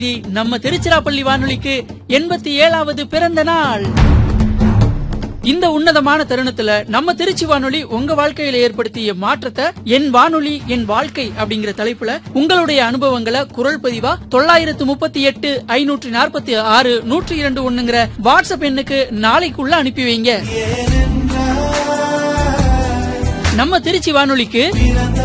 நம்ம திருச்சிராப்பள்ளி வானொலிக்கு 87வது பிறந்த நாள். இந்த உன்னதமான தருணத்துல நம்ம திருச்சி வானொலி உங்க வாழ்க்கையில ஏற்படுத்திய மாற்றத்தை என் வானொலி என் வாழ்க்கை அப்படிங்கிற தலைப்புல உங்களுடைய அனுபவங்களை குரல் பதிவா 938 546 102 வாட்ஸ்அப் எண்ணுக்கு நாளைக்குள்ள அனுப்பி வைங்க. நம்ம திருச்சி வானொலிக்கு